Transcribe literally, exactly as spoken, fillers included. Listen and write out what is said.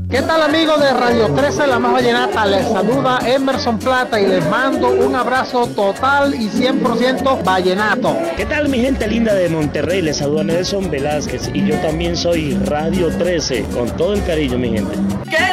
¿Qué tal amigos de Radio trece, la más vallenata? Les saluda Emerson Plata y les mando un abrazo total y cien por ciento vallenato. ¿Qué tal mi gente linda de Monterrey? Les saluda Nelson Velázquez y yo también soy Radio trece, con todo el cariño mi gente.